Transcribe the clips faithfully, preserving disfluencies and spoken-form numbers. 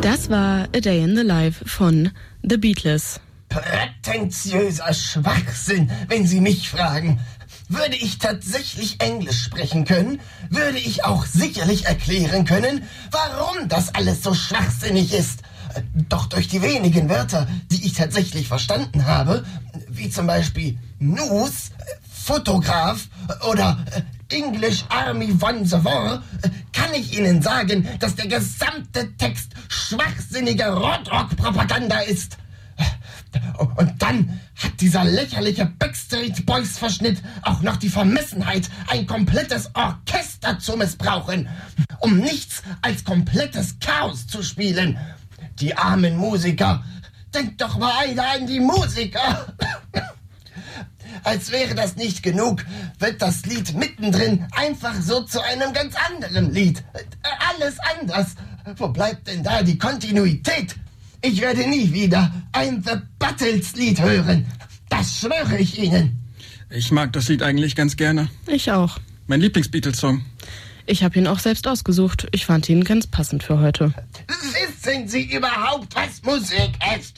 Das war A Day in the Life von The Beatles. Prätentiöser Schwachsinn, wenn Sie mich fragen. Würde ich tatsächlich Englisch sprechen können, würde ich auch sicherlich erklären können, warum das alles so schwachsinnig ist. Doch durch die wenigen Wörter, die ich tatsächlich verstanden habe, wie zum Beispiel News, Fotograf oder English Army One the War, kann ich Ihnen sagen, dass der gesamte Text schwachsinnige Rotrock-Propaganda ist. Und dann hat dieser lächerliche Backstreet Boys-Verschnitt auch noch die Vermessenheit, ein komplettes Orchester zu missbrauchen, um nichts als komplettes Chaos zu spielen. Die armen Musiker. Denkt doch mal einer an die Musiker. Als wäre das nicht genug, wird das Lied mittendrin einfach so zu einem ganz anderen Lied. Alles anders. Wo bleibt denn da die Kontinuität? Ich werde nie wieder ein The Buttles Lied hören. Das schwöre ich Ihnen. Ich mag das Lied eigentlich ganz gerne. Ich auch. Mein Lieblings-Beatles-Song. Ich habe ihn auch selbst ausgesucht. Ich fand ihn ganz passend für heute. Wissen Sie überhaupt, was Musik ist?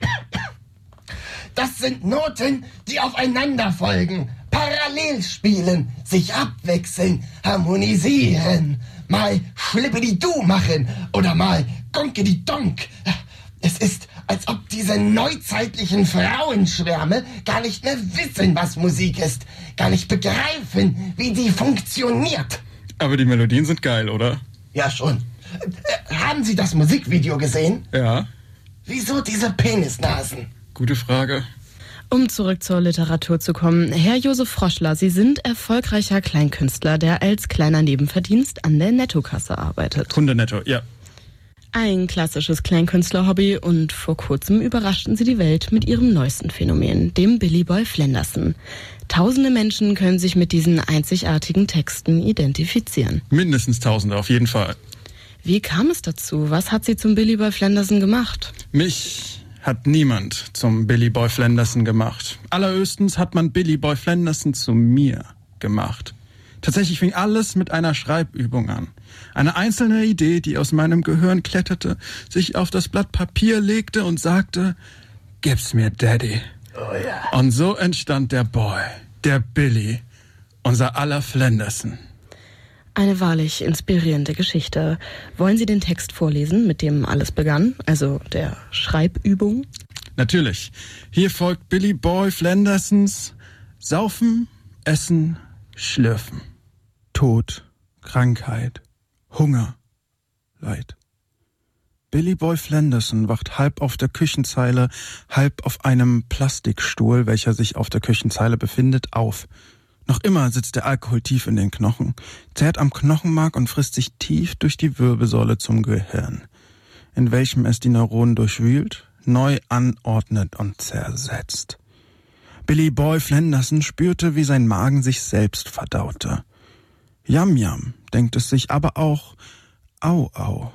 Das sind Noten, die aufeinander folgen, parallel spielen, sich abwechseln, harmonisieren, mal Schlippidi-Du machen oder mal Gonkedi-Donk. Es ist, als ob diese neuzeitlichen Frauenschwärme gar nicht mehr wissen, was Musik ist, gar nicht begreifen, wie die funktioniert. Aber die Melodien sind geil, oder? Ja, schon. Äh, haben Sie das Musikvideo gesehen? Ja. Wieso diese Penisnasen? Gute Frage. Um zurück zur Literatur zu kommen, Herr Josef Froschler, Sie sind erfolgreicher Kleinkünstler, der als kleiner Nebenverdienst an der Nettokasse arbeitet. Kunde Netto, ja. Ein klassisches Kleinkünstler-Hobby und vor kurzem überraschten Sie die Welt mit Ihrem neuesten Phänomen, dem Billy Boy Flenderson. Tausende Menschen können sich mit diesen einzigartigen Texten identifizieren. Mindestens Tausende, auf jeden Fall. Wie kam es dazu? Was hat Sie zum Billy Boy Flenderson gemacht? Mich hat niemand zum Billy Boy Flenderson gemacht. Allerhöchstens hat man Billy Boy Flenderson zu mir gemacht. Tatsächlich fing alles mit einer Schreibübung an. Eine einzelne Idee, die aus meinem Gehirn kletterte, sich auf das Blatt Papier legte und sagte, gib's mir, Daddy. Oh ja. Und so entstand der Boy, der Billy, unser aller Flenderson. Eine wahrlich inspirierende Geschichte. Wollen Sie den Text vorlesen, mit dem alles begann, also der Schreibübung? Natürlich. Hier folgt Billy Boy Flendersons Saufen, Essen, Schlürfen. Tod, Krankheit, Hunger, Leid. Billy Boy Flenderson wacht halb auf der Küchenzeile, halb auf einem Plastikstuhl, welcher sich auf der Küchenzeile befindet, auf. Noch immer sitzt der Alkohol tief in den Knochen, zerrt am Knochenmark und frisst sich tief durch die Wirbelsäule zum Gehirn, in welchem es die Neuronen durchwühlt, neu anordnet und zersetzt. Billy Boy Flenderson spürte, wie sein Magen sich selbst verdaute. Yam Yam, denkt es sich aber auch, au au.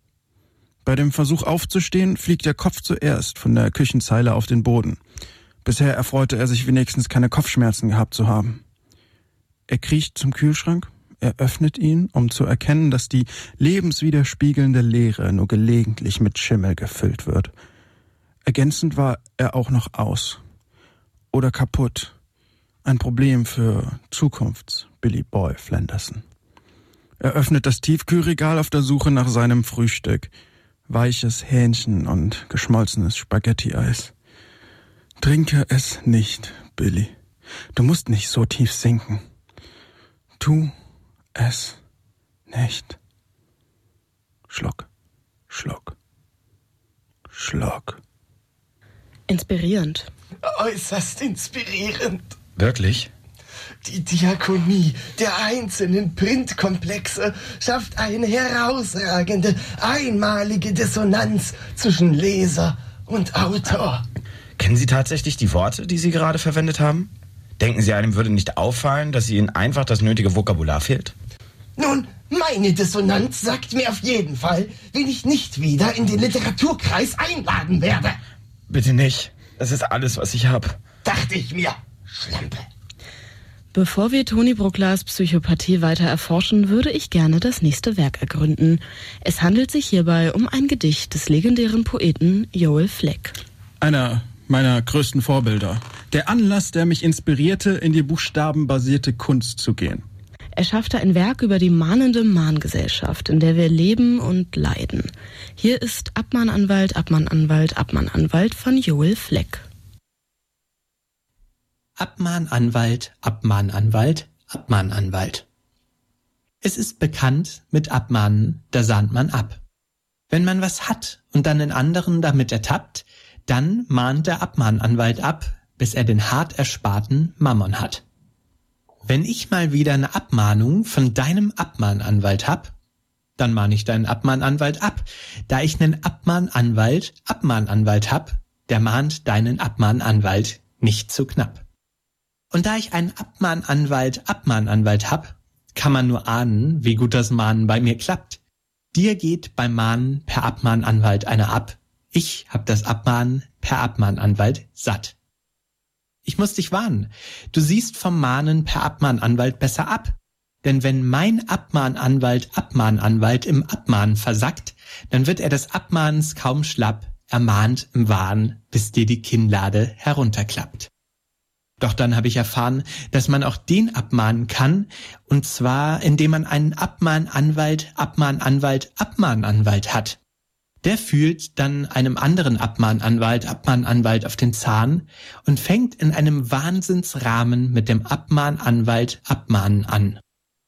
Bei dem Versuch aufzustehen, fliegt der Kopf zuerst von der Küchenzeile auf den Boden. Bisher erfreute er sich wenigstens keine Kopfschmerzen gehabt zu haben. Er kriecht zum Kühlschrank, er öffnet ihn, um zu erkennen, dass die lebenswiderspiegelnde Leere nur gelegentlich mit Schimmel gefüllt wird. Ergänzend war er auch noch aus. Oder kaputt. Ein Problem für Zukunfts-Billy Boy Flenderson. Er öffnet das Tiefkühlregal auf der Suche nach seinem Frühstück. Weiches Hähnchen und geschmolzenes Spaghetti-Eis. Trinke es nicht, Billy. Du musst nicht so tief sinken. Tu es nicht. Schluck, Schluck, Schluck. Inspirierend. Äußerst inspirierend. Wirklich? Die Diakonie der einzelnen Printkomplexe schafft eine herausragende, einmalige Dissonanz zwischen Leser und Autor. Kennen Sie tatsächlich die Worte, die Sie gerade verwendet haben? Denken Sie, einem würde nicht auffallen, dass Ihnen einfach das nötige Vokabular fehlt? Nun, meine Dissonanz sagt mir auf jeden Fall, wen ich nicht wieder in den Literaturkreis einladen werde. Bitte nicht. Das ist alles, was ich habe. Dachte ich mir, Schlampe. Bevor wir Toni Brucklers Psychopathie weiter erforschen, würde ich gerne das nächste Werk ergründen. Es handelt sich hierbei um ein Gedicht des legendären Poeten Joel Fleck. Einer meiner größten Vorbilder. Der Anlass, der mich inspirierte, in die buchstabenbasierte Kunst zu gehen. Er schaffte ein Werk über die mahnende Mahngesellschaft, in der wir leben und leiden. Hier ist Abmahnanwalt, Abmahnanwalt, Abmahnanwalt von Joel Fleck. Abmahnanwalt, Abmahnanwalt, Abmahnanwalt. Es ist bekannt, mit Abmahnen, da sahnt man ab. Wenn man was hat und dann den anderen damit ertappt, dann mahnt der Abmahnanwalt ab, bis er den hart ersparten Mammon hat. Wenn ich mal wieder eine Abmahnung von deinem Abmahnanwalt hab, dann mahn ich deinen Abmahnanwalt ab, da ich nen Abmahnanwalt, Abmahnanwalt hab, der mahnt deinen Abmahnanwalt nicht zu knapp. Und da ich einen Abmahnanwalt, Abmahnanwalt hab, kann man nur ahnen, wie gut das Mahnen bei mir klappt. Dir geht beim Mahnen per Abmahnanwalt einer ab, ich hab das Abmahnen per Abmahnanwalt satt. Ich muss dich warnen, du siehst vom Mahnen per Abmahnanwalt besser ab. Denn wenn mein Abmahnanwalt Abmahnanwalt im Abmahnen versackt, dann wird er des Abmahnens kaum schlapp, er mahnt im Wahn, bis dir die Kinnlade herunterklappt. Doch dann habe ich erfahren, dass man auch den abmahnen kann, und zwar indem man einen Abmahnanwalt, Abmahnanwalt, Abmahnanwalt hat. Der fühlt dann einem anderen Abmahnanwalt, Abmahnanwalt auf den Zahn und fängt in einem Wahnsinnsrahmen mit dem Abmahnanwalt Abmahnen an.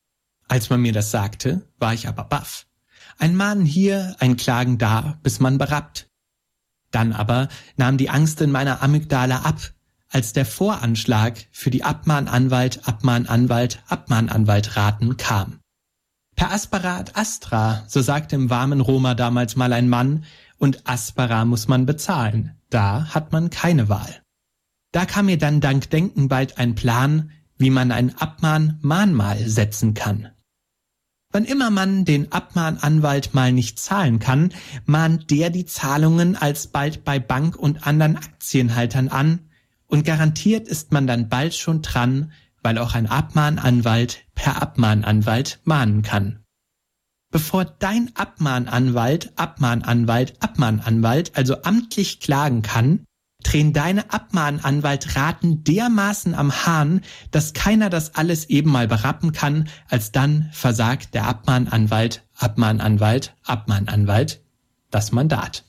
Als man mir das sagte, war ich aber baff. Ein Mahnen hier, ein Klagen da, bis man berappt. Dann aber nahm die Angst in meiner Amygdala ab, als der Voranschlag für die Abmahnanwalt, Abmahnanwalt, Abmahnanwalt raten kam. Per aspera ad astra, so sagte im warmen Roma damals mal ein Mann, und aspera muss man bezahlen, da hat man keine Wahl. Da kam mir dann dank Denken bald ein Plan, wie man ein Abmahn-Mahnmal setzen kann. Wann immer man den Abmahnanwalt mal nicht zahlen kann, mahnt der die Zahlungen alsbald bei Bank und anderen Aktienhaltern an, und garantiert ist man dann bald schon dran, weil auch ein Abmahnanwalt per Abmahnanwalt mahnen kann. Bevor dein Abmahnanwalt, Abmahnanwalt, Abmahnanwalt also amtlich klagen kann, drehen deine Abmahnanwaltraten dermaßen am Hahn, dass keiner das alles eben mal berappen kann, als dann versagt der Abmahnanwalt, Abmahnanwalt, Abmahnanwalt das Mandat.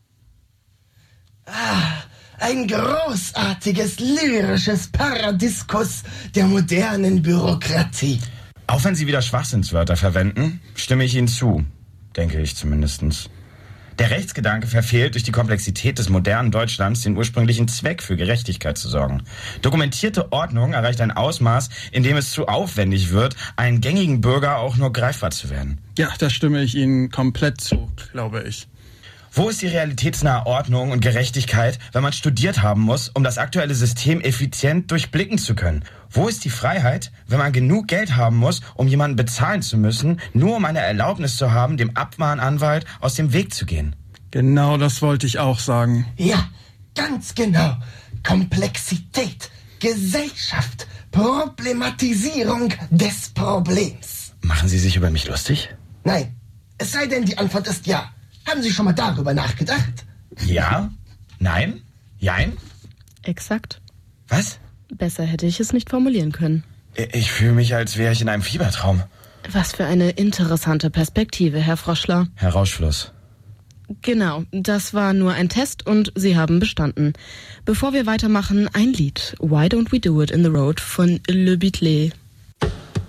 Ah, ein großartiges, lyrisches Paradiskus der modernen Bürokratie. Auch wenn Sie wieder Schwachsinnswörter verwenden, stimme ich Ihnen zu, denke ich zumindestens. Der Rechtsgedanke verfehlt durch die Komplexität des modernen Deutschlands den ursprünglichen Zweck, für Gerechtigkeit zu sorgen. Dokumentierte Ordnung erreicht ein Ausmaß, in dem es zu aufwendig wird, einen gängigen Bürger auch nur greifbar zu werden. Ja, da stimme ich Ihnen komplett zu, glaube ich. Wo ist die realitätsnahe Ordnung und Gerechtigkeit, wenn man studiert haben muss, um das aktuelle System effizient durchblicken zu können? Wo ist die Freiheit, wenn man genug Geld haben muss, um jemanden bezahlen zu müssen, nur um eine Erlaubnis zu haben, dem Abmahnanwalt aus dem Weg zu gehen? Genau das wollte ich auch sagen. Ja, ganz genau. Komplexität, Gesellschaft, Problematisierung des Problems. Machen Sie sich über mich lustig? Nein, es sei denn, die Antwort ist ja. Haben Sie schon mal darüber nachgedacht? Ja? Nein? Jein? Exakt. Was? Besser hätte ich es nicht formulieren können. Ich fühle mich, als wäre ich in einem Fiebertraum. Was für eine interessante Perspektive, Herr Froschler. Herr Rauschfluss. Genau, das war nur ein Test und Sie haben bestanden. Bevor wir weitermachen, ein Lied. Why Don't We Do It in the Road von Le Beatley.